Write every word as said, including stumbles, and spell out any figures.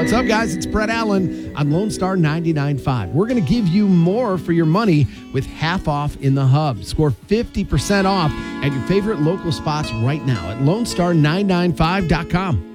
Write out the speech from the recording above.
What's up, guys? It's Brett Allen on Lone Star ninety-nine point five. We're going to give you more for your money with half off in the hub. Score fifty percent off at your favorite local spots right now at lone star nine nine five dot com.